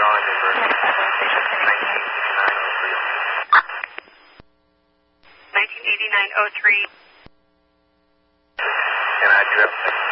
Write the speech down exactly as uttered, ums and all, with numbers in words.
calling me for nineteen eighty-nine oh three. nineteen eighty-nine oh three. And I do have